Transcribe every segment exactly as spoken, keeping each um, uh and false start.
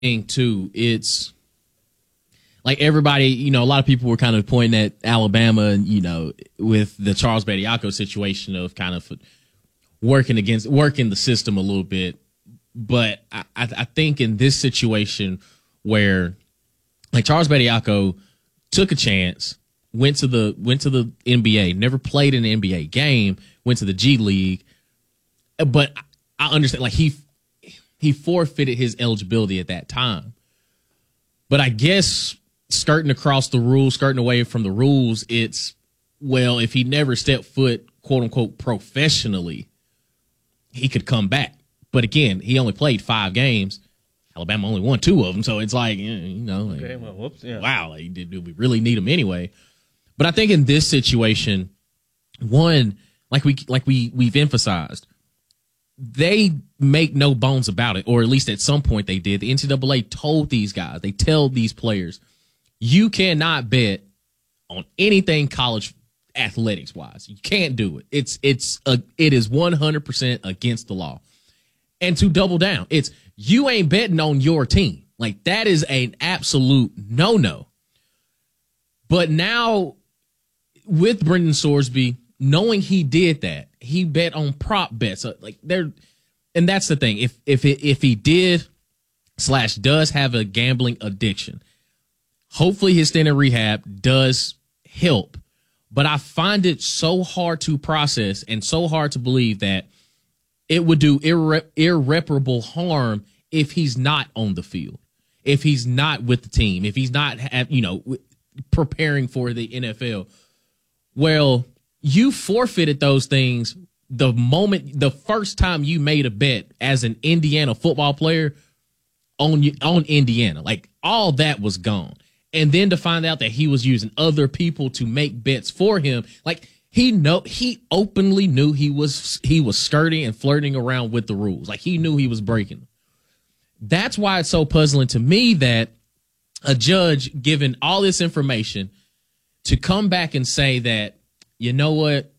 thing too, it's like everybody, you know, a lot of people were kind of pointing at Alabama, and you know, with the Charles Bediako situation of kind of working against working the system a little bit. But I, I think in this situation where like Charles Bediako took a chance, went to the went to the N B A, never played in an N B A game, went to the G League, but I understand like he he forfeited his eligibility at that time. But I guess skirting across the rules, skirting away from the rules, it's, well, if he never stepped foot, quote unquote, professionally, he could come back. But again, he only played five games. Alabama only won two of them. So it's like, you know, like, okay, well, whoops, yeah. wow, like, did, did we really need him anyway? But I think in this situation, one, like we like we we've emphasized, they make no bones about it, or at least at some point they did. The N C double A told these guys, they tell these players, you cannot bet on anything college athletics wise. You can't do it. It's it's a, it is one hundred percent against the law. And to double down, it's you ain't betting on your team. Like that is an absolute no-no. But now with Brendan Sorsby, knowing he did that, he bet on prop bets. Like there, and that's the thing. If if it, if he did slash does have a gambling addiction, hopefully his stint in rehab does help. But I find it so hard to process and so hard to believe that it would do irre- irreparable harm if he's not on the field, if he's not with the team, if he's not, have, you know, preparing for the N F L. Well, you forfeited those things the moment, the first time you made a bet as an Indiana football player on on Indiana. Like all that was gone. And then to find out that he was using other people to make bets for him, like he know he openly knew he was he was skirting and flirting around with the rules. Like he knew he was breaking them. That's why it's so puzzling to me that a judge given all this information to come back and say that, you know what,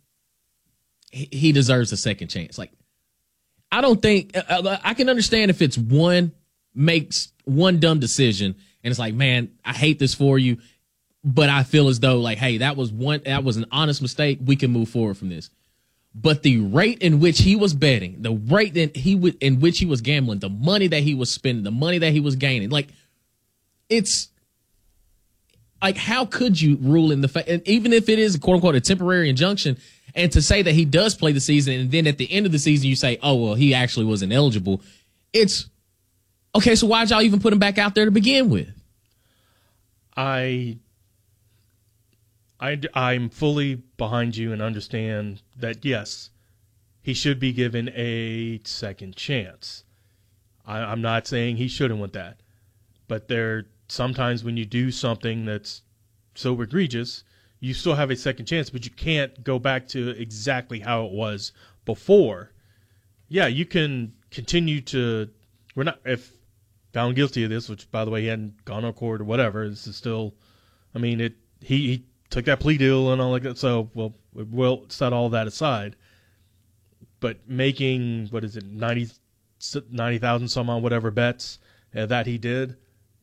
he deserves a second chance. Like, I don't think I can understand if it's one makes one dumb decision and it's like, man, I hate this for you, but I feel as though like, hey, that was one, that was an honest mistake. We can move forward from this. But the rate in which he was betting, the rate that he would, in which he was gambling, the money that he was spending, the money that he was gaining, like it's like, how could you rule in the fact, and even if it is quote unquote a temporary injunction, and to say that he does play the season, and then at the end of the season you say, oh well, he actually was ineligible. It's okay. So why'd y'all even put him back out there to begin with? I. I, I'm fully behind you and understand that, yes, he should be given a second chance. I, I'm not saying he shouldn't want that. But there sometimes when you do something that's so egregious, you still have a second chance, but you can't go back to exactly how it was before. Yeah, you can continue to – we're not – if found guilty of this, which, by the way, he hadn't gone on court or whatever, this is still – I mean, it he, he – took that plea deal and all like that. So, well, we'll set all that aside. But making, what is it, ninety thousand some on whatever bets uh, that he did,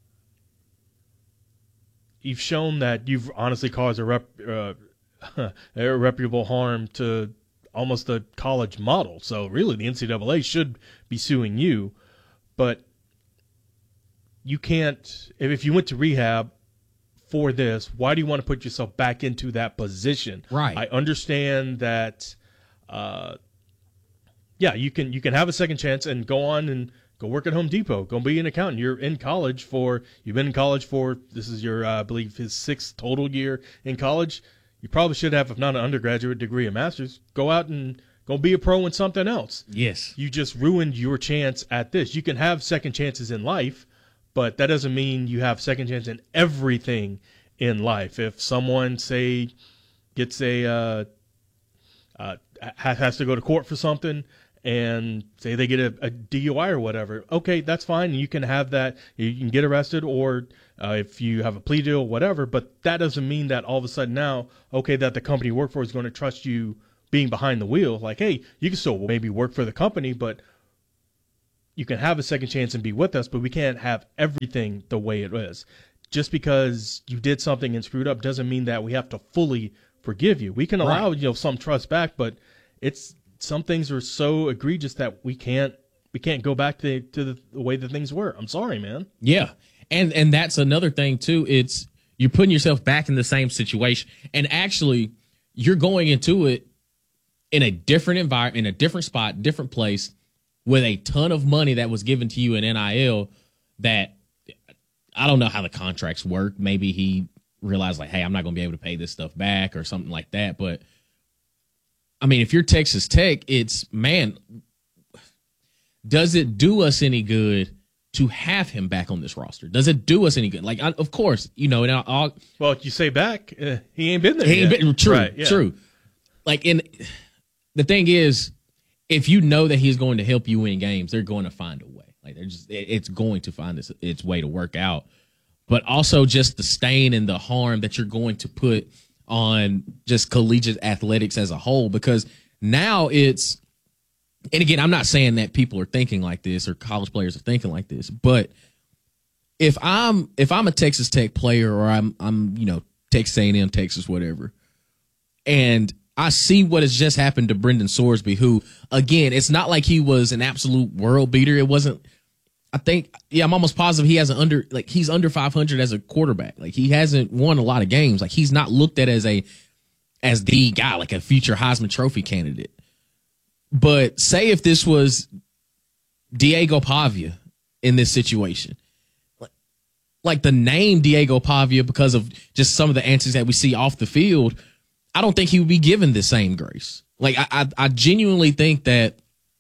you've shown that you've honestly caused a rep, uh, irreparable harm to almost the college model. So, really, the N C double A should be suing you. But you can't, if you went to rehab for this, why do you want to put yourself back into that position? Right. I understand that, uh, yeah, you can you can have a second chance and go on and go work at Home Depot. Go be an accountant. You're in college for, you've been in college for, this is your, uh, I believe, his sixth total year in college. You probably should have, if not an undergraduate degree, a master's. Go out and go be a pro in something else. Yes. You just ruined your chance at this. You can have second chances in life, but that doesn't mean you have second chance in everything in life. If someone, say, gets a uh, uh, has to go to court for something, and say they get a, a D U I or whatever, okay, that's fine. You can have that. You can get arrested, or uh, if you have a plea deal, whatever. But that doesn't mean that all of a sudden now, okay, that the company you work for is going to trust you being behind the wheel. Like, hey, you can still maybe work for the company, but you can have a second chance and be with us, but we can't have everything the way it is. Just because you did something and screwed up doesn't mean that we have to fully forgive you. We can allow, right. you know, some trust back, but it's some things are so egregious that we can't we can't go back to to the, the way that things were. I'm sorry, man. Yeah, and and that's another thing too. It's you're putting yourself back in the same situation, and actually, you're going into it in a different environment, in a different spot, different place, with a ton of money that was given to you in N I L that. I don't know how the contracts work. Maybe he realized, like, hey, I'm not going to be able to pay this stuff back or something like that. But, I mean, if you're Texas Tech, it's, man, does it do us any good to have him back on this roster? Does it do us any good? Like, I, of course, you know. And I'll, I'll, well, you say back, uh, he ain't been there he yet. Ain't been, true, right, yeah. true. Like, and the thing is, if you know that he's going to help you win games, they're going to find a way. Like they're just, it's going to find its, its way to work out. But also just the stain and the harm that you're going to put on just collegiate athletics as a whole. Because now it's, and again, I'm not saying that people are thinking like this or college players are thinking like this, but if I'm if I'm a Texas Tech player or I'm I'm you know Texas A and M, Texas, whatever, and I see what has just happened to Brendan Sorsby, who, again, it's not like he was an absolute world beater. It wasn't, I think, yeah, I'm almost positive he has an under, like, he's under five hundred as a quarterback. Like, he hasn't won a lot of games. Like, he's not looked at as a, as the guy, like a future Heisman Trophy candidate. But say if this was Diego Pavia in this situation, like the name Diego Pavia, because of just some of the answers that we see off the field, I don't think he would be given the same grace. Like, I, I, I genuinely think that,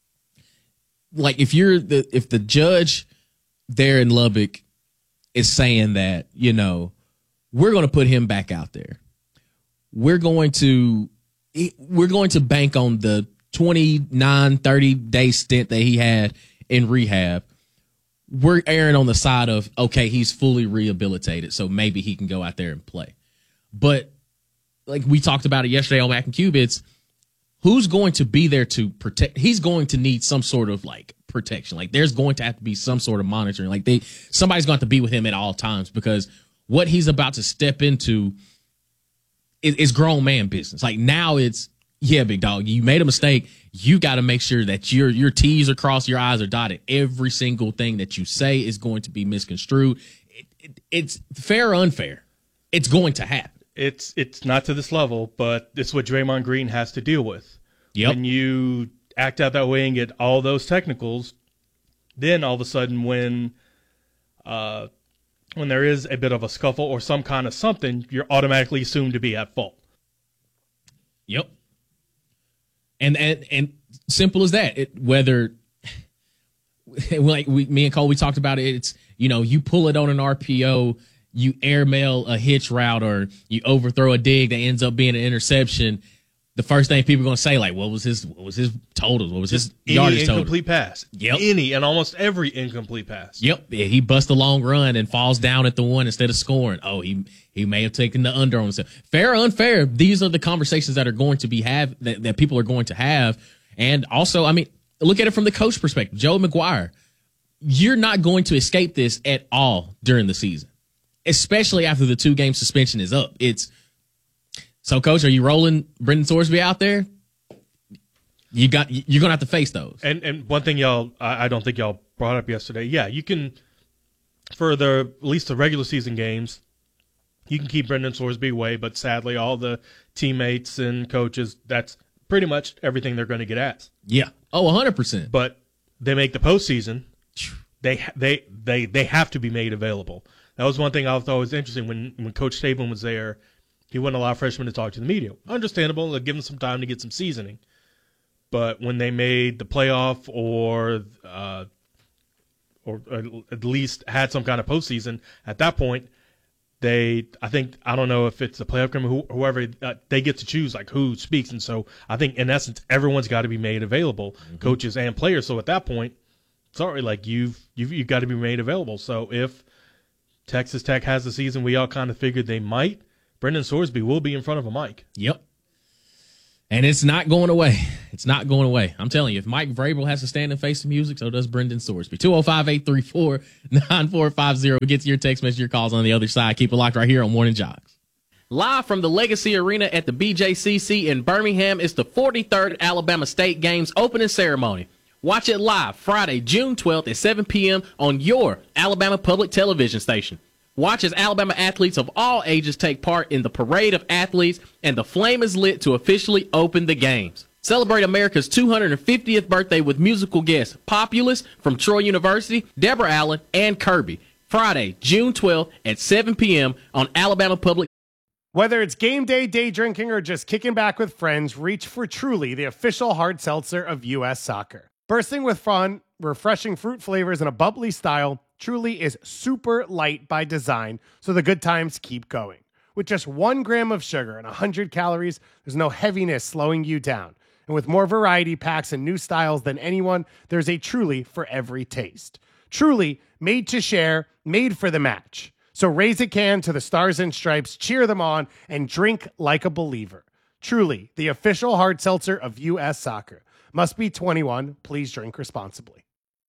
like, if you're the, if the judge there in Lubbock is saying that, you know, we're going to put him back out there, we're going to, we're going to bank on the twenty-nine, thirty day stint that he had in rehab. We're erring on the side of, okay, he's fully rehabilitated, so maybe he can go out there and play. But like we talked about it yesterday on Mac and Cube, it's who's going to be there to protect. He's going to need some sort of like protection. Like there's going to have to be some sort of monitoring. Like they, somebody's going to have to be with him at all times, because what he's about to step into is, is grown man business. Like now it's, yeah, big dog, you made a mistake. You got to make sure that your your T's are crossed, your I's are dotted. Every single thing that you say is going to be misconstrued. It, it, it's fair or unfair. It's going to happen. It's it's not to this level, but it's what Draymond Green has to deal with. Yep. When you act out that way and get all those technicals, then all of a sudden when uh, when there is a bit of a scuffle or some kind of something, you're automatically assumed to be at fault. Yep. And and and simple as that. It, whether like we, me and Cole, we talked about it. It's, you know, you pull it on an R P O, you airmail a hitch route, or you overthrow a dig that ends up being an interception. The first thing people are going to say, like, what was his what was his totals? What was his Any yardage total? Incomplete pass. Yep. Any and almost every incomplete pass. Yep. Yeah, he busts a long run and falls down at the one instead of scoring. Oh, he he may have taken the under on himself. Fair or unfair, these are the conversations that are going to be have that, that people are going to have. And also, I mean, look at it from the coach perspective. Joe McGuire, you're not going to escape this at all during the season, especially after the two game suspension is up. It's so, Coach, are you rolling Brendan Sorsby out there? You got you're gonna have to face those. And and one thing y'all, I, I don't think y'all brought up yesterday. Yeah, you can, for the at least the regular season games, you can keep Brendan Sorsby away. But sadly, all the teammates and coaches, that's pretty much everything they're going to get asked. Yeah. Oh, one hundred percent. But they make the postseason. They they they they have to be made available. That was one thing I thought was interesting when when Coach Saban was there. He wouldn't allow freshmen to talk to the media. Understandable. They'll give them some time to get some seasoning. But when they made the playoff or uh, or at least had some kind of postseason, at that point, they I think I don't know if it's the playoff committee, whoever uh, they get to choose like who speaks, and so I think in essence everyone's got to be made available, mm-hmm. coaches and players. So at that point, sorry, like you've you've you've got to be made available. So if Texas Tech has the season we all kind of figured they might, Brendan Sorsby will be in front of a mic. Yep. And it's not going away. It's not going away. I'm telling you, if Mike Vrabel has to stand and face the music, so does Brendan Sorsby. two oh five, eight three four, nine four five zero. Get to your text message, your calls on the other side. Keep it locked right here on Morning Jocks. Live from the Legacy Arena at the B J C C in Birmingham is the forty-third Alabama State Games opening ceremony. Watch it live Friday, June twelfth at seven p.m. on your Alabama Public Television station. Watch as Alabama athletes of all ages take part in the parade of athletes, and the flame is lit to officially open the games. Celebrate America's two hundred fiftieth birthday with musical guests Populous from Troy University, Deborah Allen, and Kirby. Friday, June twelfth at seven p.m. on Alabama Public. Whether it's game day, day drinking, or just kicking back with friends, reach for Truly, the official hard seltzer of U S Soccer. Bursting with fun, refreshing fruit flavors, and a bubbly style, Truly is super light by design, so the good times keep going. With just one gram of sugar and one hundred calories, there's no heaviness slowing you down. And with more variety packs and new styles than anyone, there's a Truly for every taste. Truly, made to share, made for the match. So raise a can to the Stars and Stripes, cheer them on, and drink like a believer. Truly, the official hard seltzer of U S Soccer. Must be twenty-one. Please drink responsibly.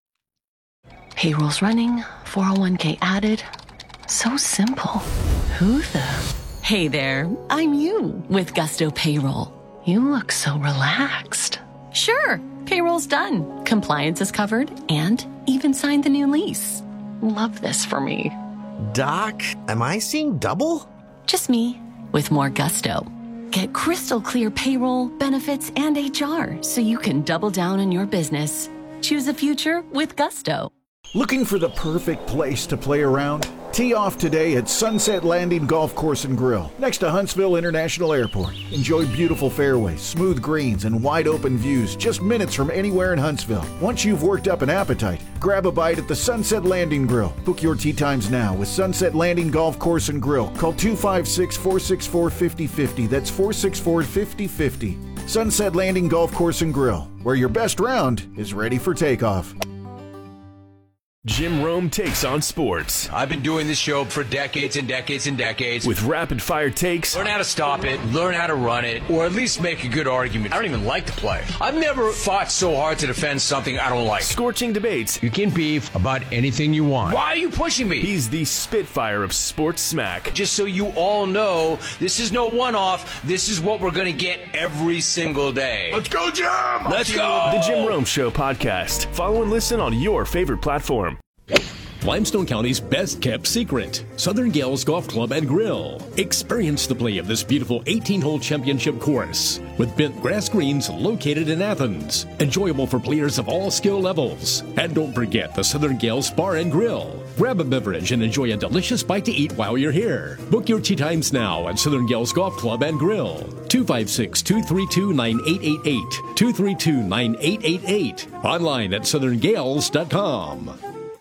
Payroll's running, four oh one k added. So simple. Who the? Hey there, I'm you with Gusto Payroll. You look so relaxed. Sure, payroll's done. Compliance is covered and even signed the new lease. Love this for me. Doc, am I seeing double? Just me with more gusto. Get crystal clear payroll, benefits, and H R so you can double down on your business. Choose a future with Gusto. Looking for the perfect place to play around? Tee off today at Sunset Landing Golf Course and Grill, next to Huntsville International Airport. Enjoy beautiful fairways, smooth greens, and wide open views just minutes from anywhere in Huntsville. Once you've worked up an appetite, grab a bite at the Sunset Landing Grill. Book your tee times now with Sunset Landing Golf Course and Grill. Call two five six, four six four, five oh five oh. That's four six four, five oh five oh. Sunset Landing Golf Course and Grill, where your best round is ready for takeoff. Jim Rome takes on sports. I've been doing this show for decades and decades and decades. With rapid-fire takes. Learn how to stop it, learn how to run it, or at least make a good argument. I don't even like to play. I've never fought so hard to defend something I don't like. Scorching debates. You can beef about anything you want. Why are you pushing me? He's the Spitfire of sports smack. Just so you all know, this is no one-off. This is what we're going to get every single day. Let's go, Jim! Let's go! The Jim Rome Show podcast. Follow and listen on your favorite platform. Limestone County's best-kept secret, Southern Gales Golf Club and Grill. Experience the play of this beautiful eighteen-hole championship course with bent grass greens located in Athens. Enjoyable for players of all skill levels. And don't forget the Southern Gales Bar and Grill. Grab a beverage and enjoy a delicious bite to eat while you're here. Book your tee times now at Southern Gales Golf Club and Grill. two five six, two three two, nine eight eight eight. two three two, nine eight eight eight. Online at southern gales dot com.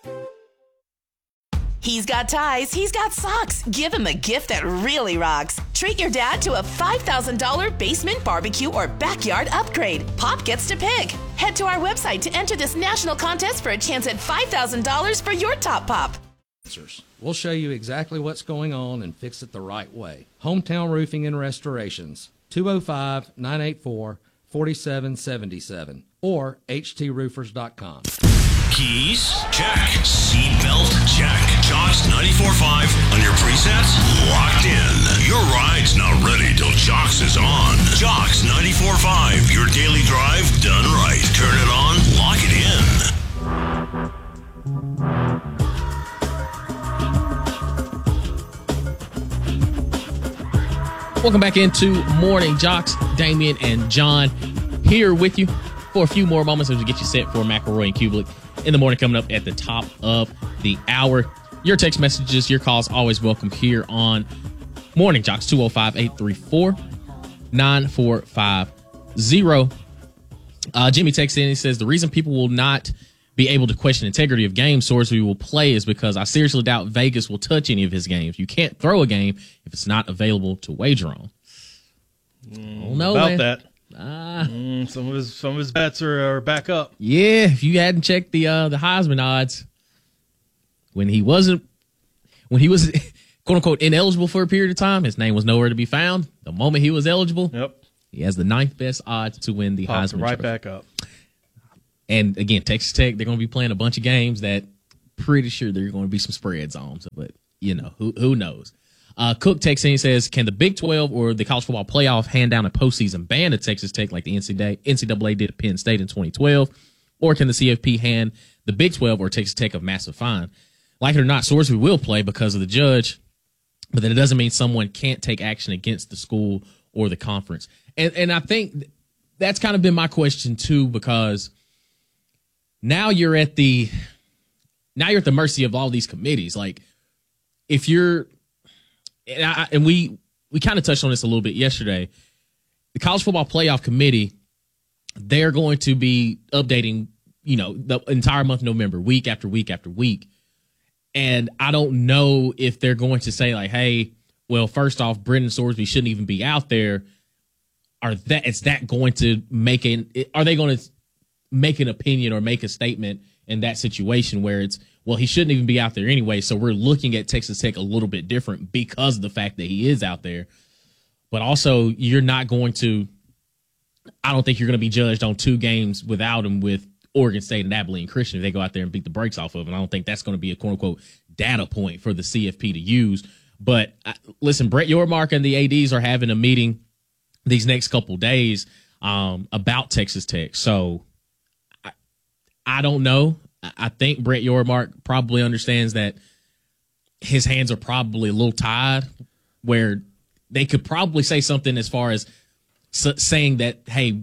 He's got ties, he's got socks. Give him a gift that really rocks. Treat your dad to a five thousand dollars basement barbecue or backyard upgrade. Pop gets to pick. Head to our website to enter this national contest for a chance at five thousand dollars for your top pop. We'll show you exactly what's going on and fix it the right way. Hometown Roofing and Restorations, two oh five, nine eight four, four seven seven seven or h t roofers dot com. Keys? Check. Seatbelt? Check. Jocks ninety-four point five on your presets? Locked in. Your ride's not ready till Jocks is on. Jocks ninety-four point five. Your daily drive done right. Turn it on. Lock it in. Welcome back into Morning Jocks. Damian and John here with you for a few more moments as we get you set for McElroy and Kublik in the morning, coming up at the top of the hour. Your text messages, your calls, always welcome here on Morning Jocks. Two oh five, eight three four, nine four five zero. Uh, Jimmy texts in, he says, the reason people will not be able to question integrity of game source we will play is because I seriously doubt Vegas will touch any of his games. You can't throw a game if it's not available to wager on. Mm, oh, no, about man. that. Ah. Mm, some of his some of his bets are, are back up. Yeah, if you hadn't checked the uh, the Heisman odds when he wasn't when he was quote unquote ineligible for a period of time, his name was nowhere to be found. The moment he was eligible, yep, He has the ninth best odds to win the Popped Heisman right Trophy. back up. And again, Texas Tech, they're going to be playing a bunch of games that pretty sure there are going to be some spreads on. So, but, you know, who who knows? Uh, Cook texts in and says, can the Big twelve or the College Football Playoff hand down a postseason ban to Texas Tech like the N C double A did at Penn State in twenty twelve? Or can the C F P hand the Big twelve or Texas Tech a massive fine? Like it or not, Sorsby will play because of the judge, but then it doesn't mean someone can't take action against the school or the conference. And and I think that's kind of been my question too, because now you're at the now you're at the mercy of all these committees. Like if you're and, I, and we we kind of touched on this a little bit yesterday, the College Football Playoff Committee, they're going to be updating, you know, the entire month of November, week after week after week. And I don't know if they're going to say like, hey, well, first off, Brendan Sorsby shouldn't even be out there. Are that is that going to make an are they going to make an opinion or make a statement in that situation where it's, well, he shouldn't even be out there anyway. So we're looking at Texas Tech a little bit different because of the fact that he is out there. But also you're not going to, I don't think you're going to be judged on two games without him with Oregon State and Abilene Christian if they go out there and beat the brakes off of him. I don't think that's going to be a quote unquote data point for the C F P to use. But uh, listen, Brett Yormark and the A Ds are having a meeting these next couple days um, about Texas Tech. So I, I don't know. I think Brett Yormark probably understands that his hands are probably a little tied, where they could probably say something as far as s- saying that, hey,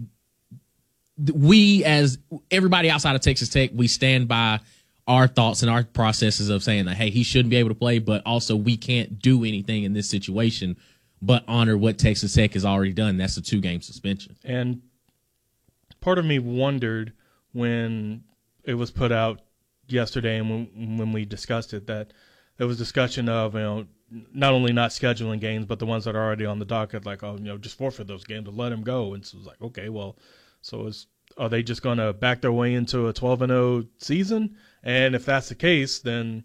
we as everybody outside of Texas Tech, we stand by our thoughts and our processes of saying that, hey, he shouldn't be able to play, but also we can't do anything in this situation but honor what Texas Tech has already done. That's a two-game suspension. And part of me wondered when it was put out yesterday and when, when we discussed it that there was discussion of, you know, not only not scheduling games, but the ones that are already on the docket, like, oh, you know, just forfeit those games and let him go. And so it was like, okay, well, so is, are they just going to back their way into a twelve and oh season? And if that's the case, then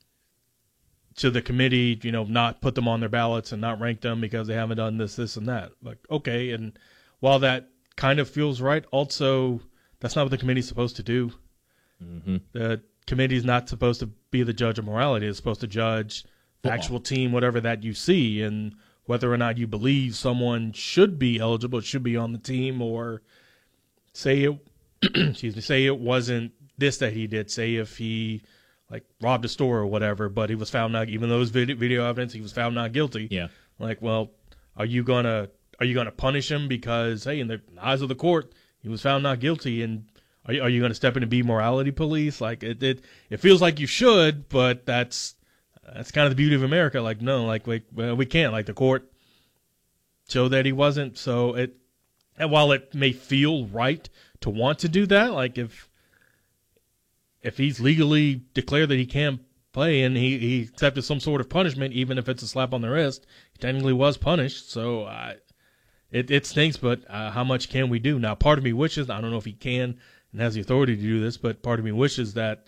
should the committee, you know, not put them on their ballots and not rank them because they haven't done this, this, and that? Like, okay, and while that kind of feels right, also that's not what the committee's supposed to do. Mm-hmm. The committee's not supposed to be the judge of morality. It's supposed to judge the actual team, whatever that you see, and whether or not you believe someone should be eligible, should be on the team, or say it, excuse me, say it wasn't this that he did. Say if he like robbed a store or whatever, but he was found not, even though it was video, video evidence, he was found not guilty. Yeah. Like, well, are you gonna are you gonna punish him because, hey, in the eyes of the court, he was found not guilty, and are you, are you gonna step in and be morality police? Like it, it it feels like you should, but that's that's kind of the beauty of America. Like no, like like well, we can't. Like the court showed that he wasn't. So it, and while it may feel right to want to do that, like if. If he's legally declared that he can't play and he, he accepted some sort of punishment, even if it's a slap on the wrist, he technically was punished. So uh, it, it stinks, but uh, how much can we do? Now, part of me wishes, I don't know if he can and has the authority to do this, but part of me wishes that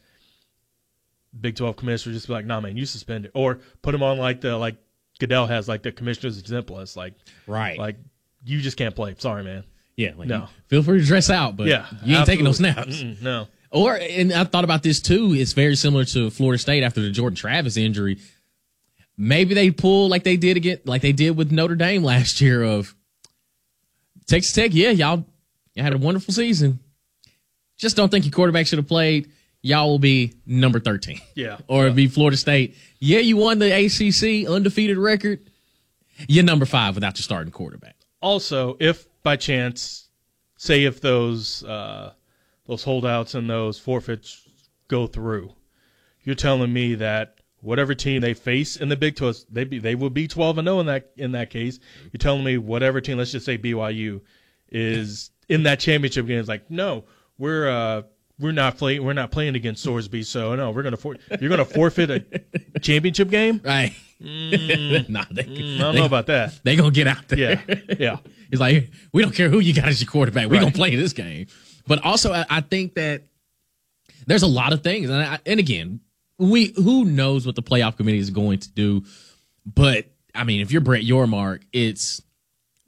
Big twelve commissioner just be like, nah, man, you suspend it. Or put him on like the, like Goodell has, like the commissioner's exempt list. Like, right. Like, you just can't play. Sorry, man. Yeah. Like no. Feel free to dress out, but yeah, you ain't absolutely. taking no snaps. Mm-mm, no. Or, and I thought about this too, it's very similar to Florida State after the Jordan Travis injury. Maybe they pull like they did again, like they did with Notre Dame last year of Texas Tech. Yeah, y'all, y'all had a wonderful season. Just don't think your quarterback should have played. Y'all will be number thirteen. Yeah. Or yeah. it'd be Florida State. Yeah, you won the A C C undefeated record. You're number five without your starting quarterback. Also, if by chance, say if those, uh, those holdouts and those forfeits go through, you're telling me that whatever team they face in the Big twelve, they be, they would be twelve and oh in that in that case. You're telling me whatever team, let's just say B Y U, is in that championship game. It's like, no, we're uh, we're not playing we're not playing against Sorsby, so no, we're gonna for, you're gonna forfeit a championship game, right? Mm, nah, they, mm, I don't they, know about that. They gonna get out there. Yeah, yeah. It's like, we don't care who you got as your quarterback. We're Right. gonna play this game. But also, I, I think that there's a lot of things, and I, and again, we who knows what the playoff committee is going to do. But I mean, if you're Brett Yormark, it's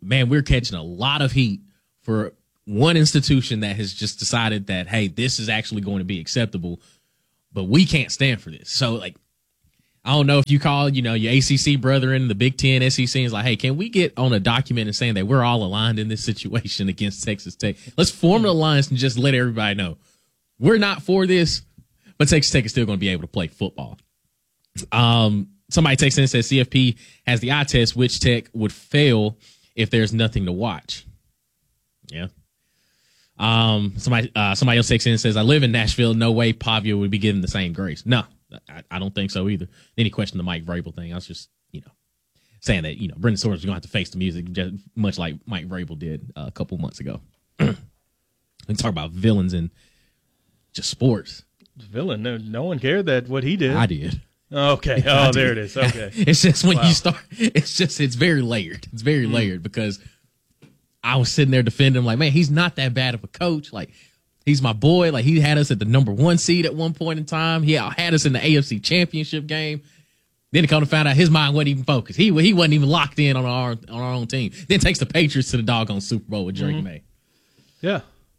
man, we're catching a lot of heat for one institution that has just decided that, hey, this is actually going to be acceptable, but we can't stand for this. So, like, I don't know if you call, you know, your A C C brethren, the Big Ten, S E C, is like, hey, can we get on a document and saying that we're all aligned in this situation against Texas Tech? Let's form an alliance and just let everybody know we're not for this, but Texas Tech is still going to be able to play football. Um, somebody texts in and says C F P has the eye test, which Tech would fail if there's nothing to watch. Yeah. Um, somebody, uh, somebody else texts in and says, I live in Nashville. No way Pavia would be given the same grace. No. I, I don't think so either. Then he questioned the Mike Vrabel thing. I was just, you know, saying that, you know, Brendan Sorders is going to have to face the music just much like Mike Vrabel did uh, a couple months ago. And talk about villains in just sports. Villain? No, no one cared that what he did. I did. Okay. Oh, there it is. Okay. It's just when Wow. you start, it's just, it's very layered. It's very Mm. layered because I was sitting there defending him like, man, he's not that bad of a coach. Like, he's my boy. Like, he had us at the number one seed at one point in time. He had us in the A F C Championship game. Then it come to find out his mind wasn't even focused. He he wasn't even locked in on our on our own team. Then takes the Patriots to the doggone Super Bowl with Drake Mhm. May. Yeah.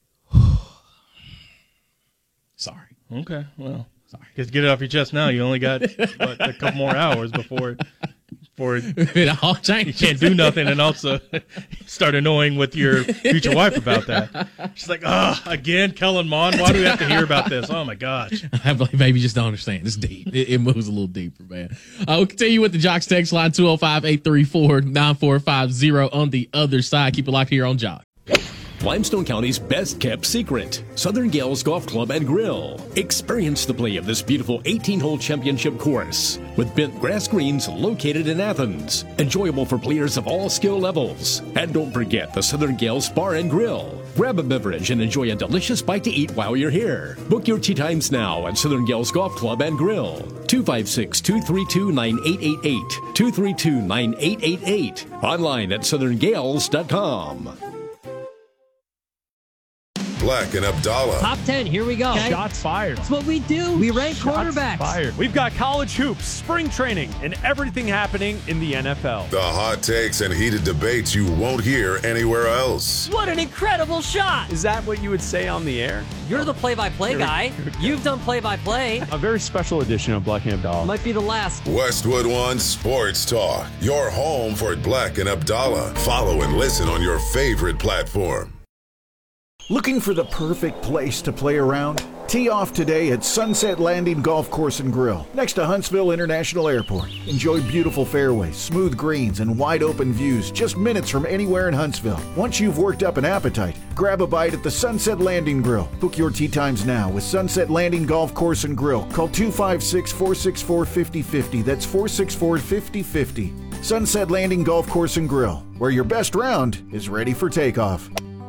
Sorry. Okay. Well, sorry. Just get it off your chest now. You only got what, a couple more hours before before it all changes. You can't do nothing, and also start annoying with your future wife about that. She's like, ah, oh, again, Kellen Mond. Why do we have to hear about this? Oh my gosh. I believe maybe you just don't understand. It's deep. It, it moves a little deeper, man. Uh, we'll continue with the Jocks text line two oh five, eight three four, nine four five zero on the other side. Keep it locked here on Jock. Limestone County's best kept secret, Southern Gales Golf Club and Grill. Experience the play of this beautiful eighteen hole championship course with bent grass greens located in Athens. Enjoyable for players of all skill levels. And don't forget the Southern Gales Bar and Grill. Grab a beverage and enjoy a delicious bite to eat while you're here. Book your tee times now at Southern Gales Golf Club and Grill. two five six, two three two, nine eight eight eight. two three two, nine eight eight eight. Online at southern gales dot com. Black and Abdallah. Top ten, here we go. Okay. Shots fired. That's what we do. We rank Shots quarterbacks. fired. We've got college hoops, spring training, and everything happening in the N F L. The hot takes and heated debates you won't hear anywhere else. What an incredible shot. Is that what you would say on the air? You're the play-by-play Here we- guy. here we go. You've done play-by-play. A very special edition of Black and Abdallah. Might be the last. Westwood One Sports Talk, your home for Black and Abdallah. Follow and listen on your favorite platform. Looking for the perfect place to play around? Tee off today at Sunset Landing Golf Course and Grill, next to Huntsville International Airport. Enjoy beautiful fairways, smooth greens, and wide open views just minutes from anywhere in Huntsville. Once you've worked up an appetite, grab a bite at the Sunset Landing Grill. Book your tee times now with Sunset Landing Golf Course and Grill. Call two five six, four six four, five oh five oh. That's four six four, five oh five oh. Sunset Landing Golf Course and Grill, where your best round is ready for takeoff.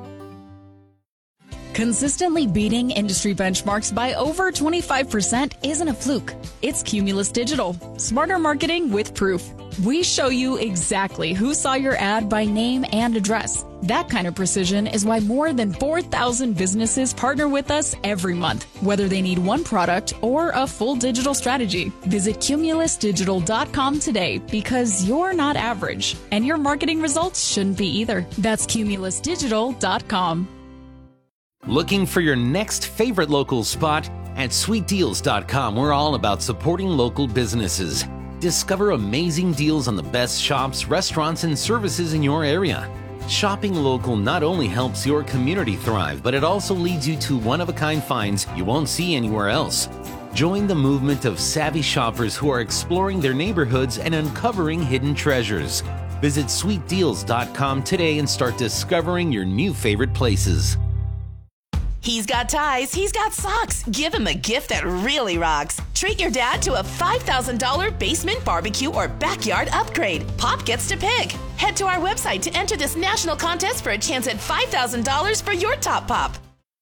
Consistently beating industry benchmarks by over twenty-five percent isn't a fluke. It's Cumulus Digital. Smarter marketing with proof. We show you exactly who saw your ad by name and address. That kind of precision is why more than four thousand businesses partner with us every month, whether they need one product or a full digital strategy. Visit cumulus digital dot com today because you're not average, and your marketing results shouldn't be either. That's cumulus digital dot com. Looking for your next favorite local spot? At sweet deals dot com, we're all about supporting local businesses. Discover amazing deals on the best shops, restaurants, and services in your area. Shopping local not only helps your community thrive, but it also leads you to one-of-a-kind finds you won't see anywhere else. Join the movement of savvy shoppers who are exploring their neighborhoods and uncovering hidden treasures. Visit sweet deals dot com today and start discovering your new favorite places. He's got ties, he's got socks. Give him a gift that really rocks. Treat your dad to a five thousand dollars basement barbecue or backyard upgrade. Pop gets to pick. Head to our website to enter this national contest for a chance at five thousand dollars for your top pop.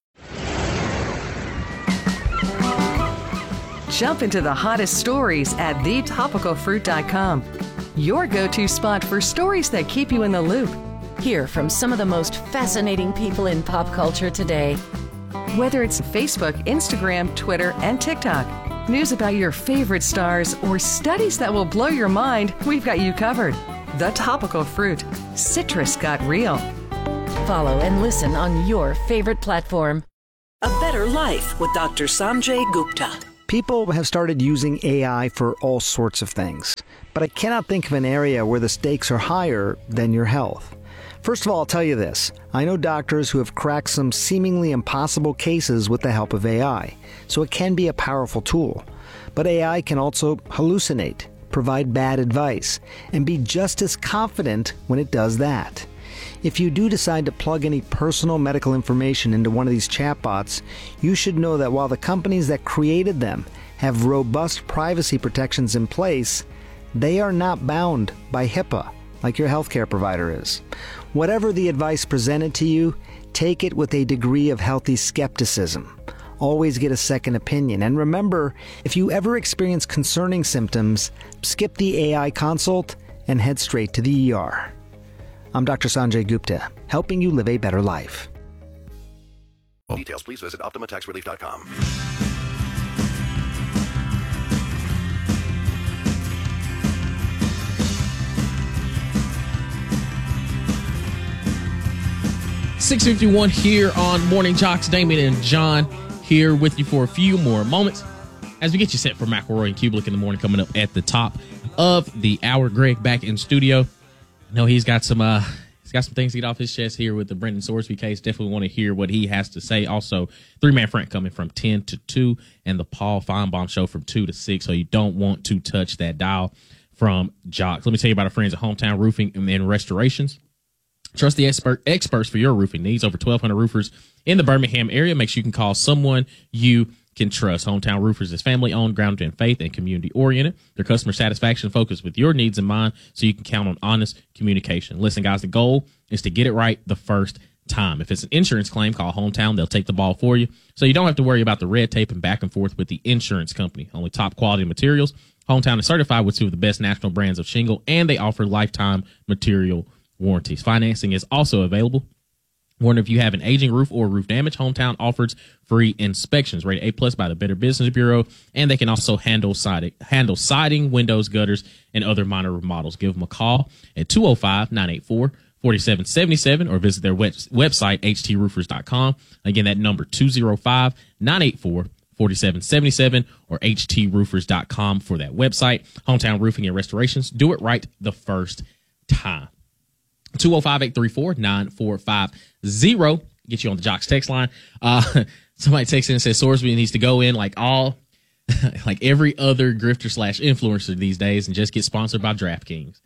Jump into the hottest stories at the topical fruit dot com. Your go-to spot for stories that keep you in the loop. Hear from some of the most fascinating people in pop culture today. Whether it's Facebook, Instagram, Twitter, and TikTok, news about your favorite stars, or studies that will blow your mind, we've got you covered. The Topical Fruit. Citrus got real. Follow and listen on your favorite platform. A Better Life with Doctor Sanjay Gupta. People have started using A I for all sorts of things, but I cannot think of an area where the stakes are higher than your health. First of all, I'll tell you this. I know doctors who have cracked some seemingly impossible cases with the help of A I, so it can be a powerful tool. But A I can also hallucinate, provide bad advice, and be just as confident when it does that. If you do decide to plug any personal medical information into one of these chatbots, you should know that while the companies that created them have robust privacy protections in place, they are not bound by HIPAA like your healthcare provider is. Whatever the advice presented to you, take it with a degree of healthy skepticism. Always get a second opinion. And remember, if you ever experience concerning symptoms, skip the A I consult and head straight to the E R. I'm Doctor Sanjay Gupta, helping you live a better life. For details, please visit Optima Tax Relief dot com. six fifty-one here on Morning Jocks. Damien and John here with you for a few more moments as we get you set for McElroy and Kublik in the morning coming up at the top of the hour. Greg back in studio. I know he's got some uh, he's got some things to get off his chest here with the Brendan Sorsby case. Definitely want to hear what he has to say. Also, three-man front coming from ten to two and the Paul Feinbaum show from two to six, so you don't want to touch that dial from Jocks. Let me tell you about our friends at Hometown Roofing and Restorations. Trust the expert experts for your roofing needs. Over twelve hundred roofers in the Birmingham area. Make sure you can call someone you can trust. Hometown Roofers is family-owned, grounded in faith, and community-oriented. Their customer satisfaction focused with your needs in mind, so you can count on honest communication. Listen, guys, the goal is to get it right the first time. If it's an insurance claim, call Hometown. They'll take the ball for you, so you don't have to worry about the red tape and back and forth with the insurance company. Only top-quality materials. Hometown is certified with two of the best national brands of shingle, and they offer lifetime material warranties. Financing is also available. Wonder if you have an aging roof or roof damage, Hometown offers free inspections, rated A plus by the Better Business Bureau, and they can also handle siding, handle siding, windows, gutters, and other minor remodels. Give them a call at two oh five, nine eight four, four seven seven seven or visit their web, website, h t roofers dot com. Again, that number, two oh five, nine eight four, four seven seven seven or h t roofers dot com for that website. Hometown Roofing and Restorations. Do it right the first time. two oh five, eight three four, nine four five zero. Get you on the Jocks text line. Uh, somebody texts in and says Sorsby needs to go in like all, like every other grifter slash influencer these days and just get sponsored by DraftKings.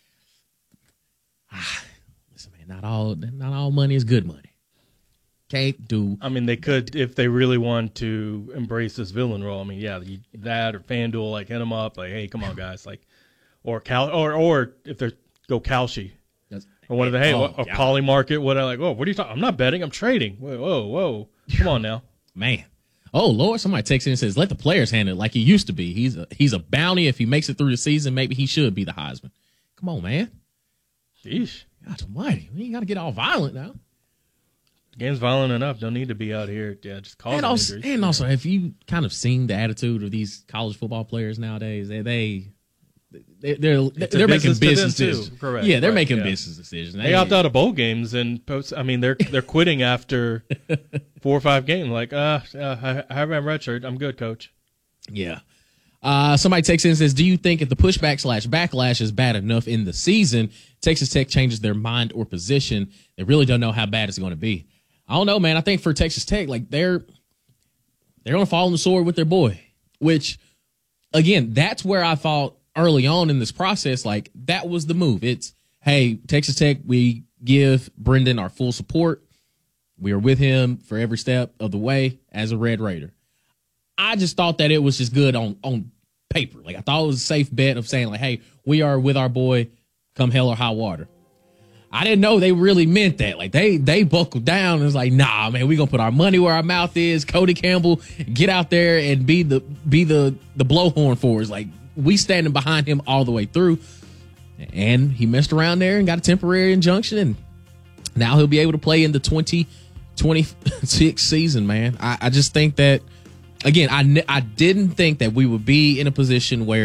Ah, listen, man, not all, not all money is good money. Can't do. I mean, they could if they really want to embrace this villain role. I mean, yeah, that or FanDuel, like hit them up, like, hey, come on, guys, like, or Cal, or or if they're go Kalshi. Or one of the, hey, oh, a poly market, what I like, oh, what are you talking? I'm not betting, I'm trading. Whoa, whoa, whoa. Come on now. Man. Oh, Lord, somebody texts in and says, let the players handle it like he used to be. He's a, he's a bounty. If he makes it through the season, maybe he should be the Heisman. Come on, man. Sheesh. God almighty. We ain't got to get all violent now. The game's violent enough. Don't need to be out here yeah, just causing and also, injuries. And also, have you kind of seen the attitude of these college football players nowadays? They, they They're they're, they're making business decisions. Correct. Yeah, they're right, making yeah. business decisions. They, they opt out of bowl games and post. I mean, they're they're quitting after four or five games. Like, uh, uh I have my red shirt. I'm good, coach. Yeah. Uh, somebody takes in and says, "Do you think if the pushback slash backlash is bad enough in the season, Texas Tech changes their mind or position? They really don't know how bad it's going to be." I don't know, man. I think for Texas Tech, like they're they're going to fall on the sword with their boy. Which, again, that's where I thought. Early on in this process, like that was the move. It's, hey, Texas Tech, we give Brendan our full support. We are with him for every step of the way as a Red Raider. I just thought that it was just good on, on paper. Like I thought it was a safe bet of saying like, hey, we are with our boy come hell or high water. I didn't know they really meant that. Like they they buckled down and was like, nah, man, we gonna put our money where our mouth is. Cody Campbell, get out there and be the be the the blowhorn for us. Like we standing behind him all the way through. And he messed around there and got a temporary injunction, and now he'll be able to play in the twenty twenty-six season, man. I, I just think that, again, I, I didn't think that we would be in a position where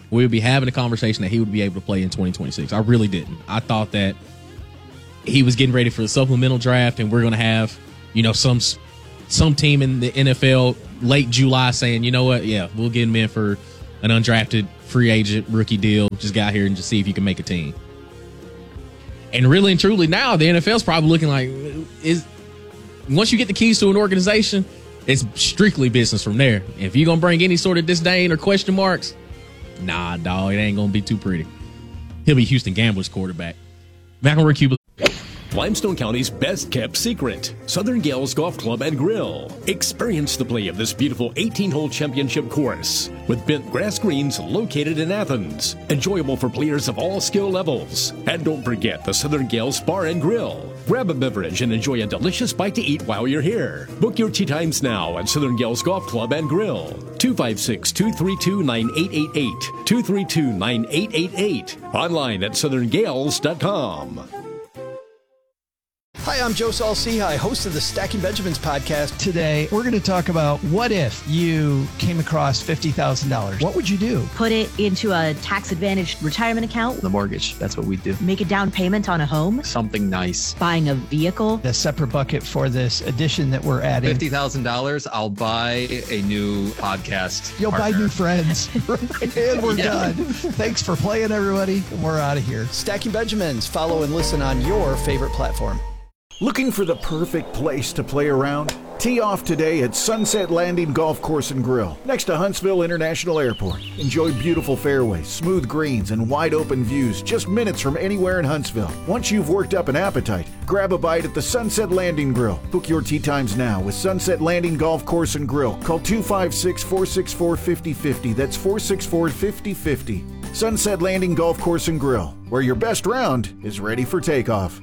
we would be having a conversation that he would be able to play in twenty twenty-six. I really didn't. I thought that he was getting ready for the supplemental draft, and we're going to have, you know, some some team in the N F L late July saying, you know what, yeah, we'll get him in for an undrafted free agent rookie deal. Just got here and just see if you can make a team. And really and truly now, the N F L's probably looking like, is once you get the keys to an organization, it's strictly business from there. If you're going to bring any sort of disdain or question marks, nah, dog, it ain't going to be too pretty. He'll be Houston Gamblers quarterback. McElroy Cuba. Limestone County's best-kept secret, Southern Gales Golf Club and Grill. Experience the play of this beautiful eighteen-hole championship course with bent grass greens located in Athens. Enjoyable for players of all skill levels. And don't forget the Southern Gales Bar and Grill. Grab a beverage and enjoy a delicious bite to eat while you're here. Book your tee times now at Southern Gales Golf Club and Grill. two five six, two three two, nine eight eight eight. two three two, nine eight eight eight. Online at southern gales dot com. Hi, I'm Joe Saul-Sehy, host of the Stacking Benjamins podcast. Today, we're going to talk about what if you came across fifty thousand dollars? What would you do? Put it into a tax-advantaged retirement account. The mortgage, that's what we do. Make a down payment on a home. Something nice. Buying a vehicle. A separate bucket for this addition that we're adding. fifty thousand dollars, I'll buy a new podcast You'll partner. buy new friends. And we're Yeah. done. Thanks for playing, everybody. We're out of here. Stacking Benjamins. Follow and listen on your favorite platform. Looking for the perfect place to play around? Tee off today at Sunset Landing Golf Course and Grill, next to Huntsville International Airport. Enjoy beautiful fairways, smooth greens, and wide open views just minutes from anywhere in Huntsville. Once you've worked up an appetite, grab a bite at the Sunset Landing Grill. Book your tee times now with Sunset Landing Golf Course and Grill. Call two five six, four six four, five oh five oh. That's four six four, five oh five oh. Sunset Landing Golf Course and Grill, where your best round is ready for takeoff.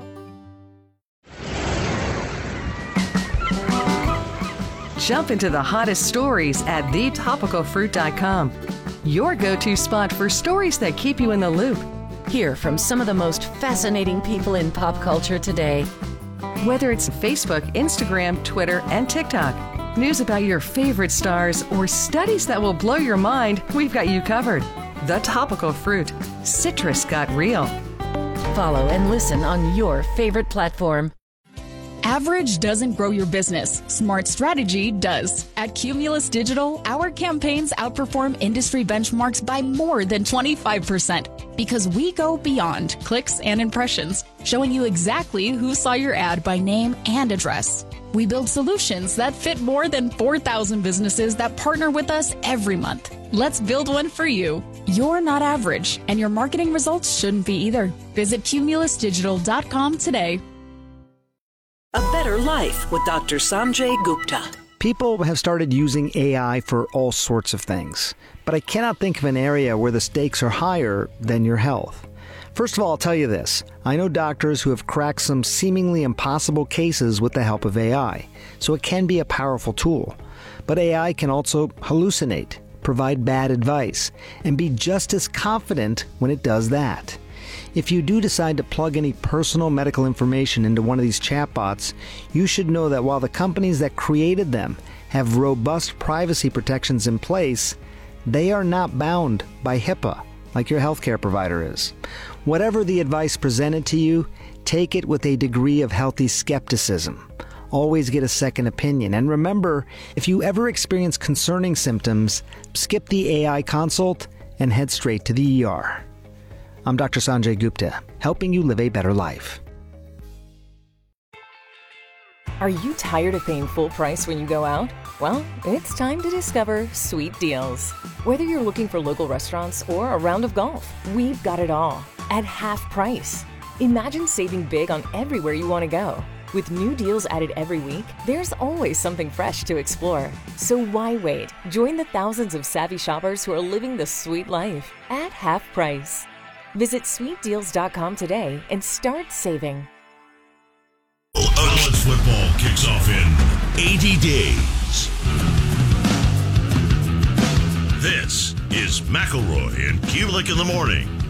Jump into the hottest stories at the topical fruit dot com. Your go-to spot for stories that keep you in the loop. Hear from some of the most fascinating people in pop culture today. Whether it's Facebook, Instagram, Twitter, and TikTok, news about your favorite stars, or studies that will blow your mind, we've got you covered. The Topical Fruit. Citrus got real. Follow and listen on your favorite platform. Average doesn't grow your business. Smart strategy does. At Cumulus Digital, our campaigns outperform industry benchmarks by more than twenty-five percent because we go beyond clicks and impressions, showing you exactly who saw your ad by name and address. We build solutions that fit more than four thousand businesses that partner with us every month. Let's build one for you. You're not average, and your marketing results shouldn't be either. Visit cumulus digital dot com today. A Better Life with Doctor Sanjay Gupta. People have started using A I for all sorts of things, but I cannot think of an area where the stakes are higher than your health. First of all, I'll tell you this. I know doctors who have cracked some seemingly impossible cases with the help of A I, so it can be a powerful tool. But A I can also hallucinate, provide bad advice, and be just as confident when it does that. If you do decide to plug any personal medical information into one of these chatbots, you should know that while the companies that created them have robust privacy protections in place, they are not bound by HIPAA like your healthcare provider is. Whatever the advice presented to you, take it with a degree of healthy skepticism. Always get a second opinion. And remember, if you ever experience concerning symptoms, skip the A I consult and head straight to the E R. I'm Doctor Sanjay Gupta, helping you live a better life. Are you tired of paying full price when you go out? Well, it's time to discover Sweet Deals. Whether you're looking for local restaurants or a round of golf, we've got it all at half price. Imagine saving big on everywhere you want to go. With new deals added every week, there's always something fresh to explore. So why wait? Join the thousands of savvy shoppers who are living the sweet life at half price. Visit sweet deals dot com today and start saving. College football kicks off in eighty days. This is McElroy and Kulik in the morning.